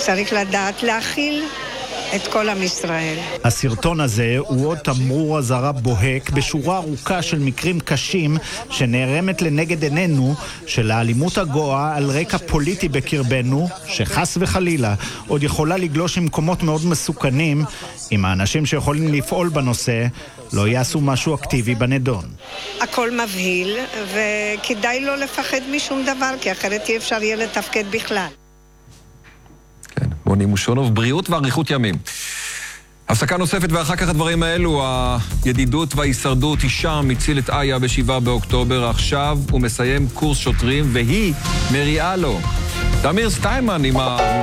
צריך לדעת להכיל את כל עם ישראל. הסרטון הזה הוא עוד תמרור אזהרה בוהק בשורה ארוכה של מקרים קשים שנערמת לנגד עינינו של האלימות הגואה על רקע פוליטי בקרבנו, שחס וחלילה עוד יכולה לגלוש למקומות מאוד מסוכנים אם האנשים שיכולים לפעול בנושא לא יעשו משהו אקטיבי בנדון. הכל מבהיל וכדאי לא לפחד משום דבר, כי אחרת אי אפשר יהיה לתפקד בכלל. כן, מוני מושונוב, בריאות ואריכות ימים. הפסקה נוספת ואחר כך הדברים האלו, הידידות וההישרדות, הישם הציל את איה ב7 באוקטובר, עכשיו הוא מסיים קורס שוטרים והיא מריעה לו. תמיר סטיימן עם